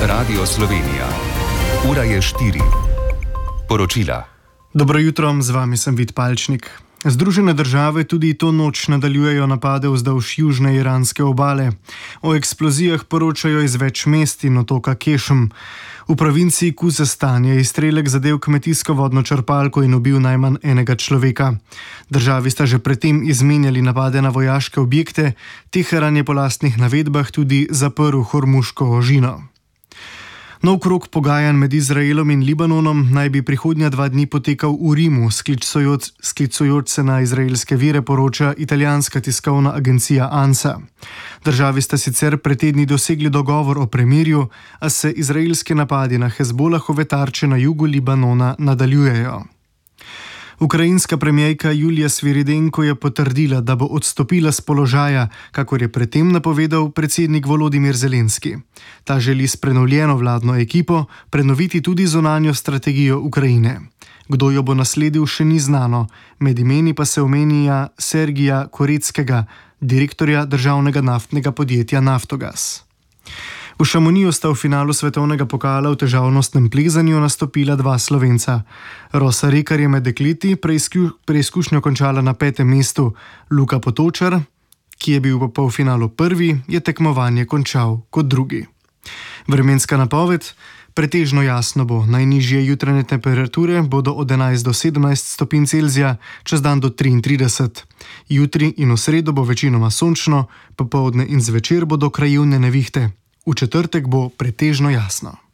Radio Slovenija. Ura je 4. Poročila. Dobro jutro, z vami sem Vid Palčnik. Združene države tudi to noč nadaljujejo napade vzdolž južne iranske obale. O eksplozijah poročajo iz več mest in otoka Kešm. V provinciji Kuzestan je izstrelek zadel kmetijsko vodno črpalko in ubil najmanj enega človeka. Državi sta že predtem izmenjali napade na vojaške objekte, Teheran je po lastnih navedbah tudi zaprl Hormuško ožino. Nov krog pogajanj med Izraelom in Libanonom naj bi prihodnja 2 dni potekal v Rimu, sklicujoč se na izraelske vire, poroča italijanska tiskovna agencija ANSA. Državi sta sicer pred tedni dosegli dogovor o premirju, a se izraelski napadi na Hezbolahove tarče na jugu Libanona nadaljujejo. Ukrajinska premijerka Julija Sviridenko je potrdila, da bo odstopila s položaja, kakor je predtem napovedal predsednik Volodimir Zelenski. Ta želi s prenovljeno vladno ekipo prenoviti tudi zunanjo strategijo Ukrajine. Kdo jo bo nasledil, še ni znano, med imeni pa se omenja Sergija Koreckega, direktorja državnega naftnega podjetja Naftogaz. V Šamoniju sta v finalu svetovnega pokala v težavnostnem plezanju nastopila 2 Slovenca. Rosa Rekar je med dekleti preizkušnjo končala na 5. mestu. Luka Potočar, ki je bil v polfinalu prvi, je tekmovanje končal kot drugi. Vremenska napoved: pretežno jasno bo, najnižje jutranje temperature bodo od 11 do 17 stopinj Celzija, čez dan do 33. Jutri in v sredo bo večinoma sončno, popoldne in zvečer bodo krajevne nevihte. V četrtek bo pretežno jasno.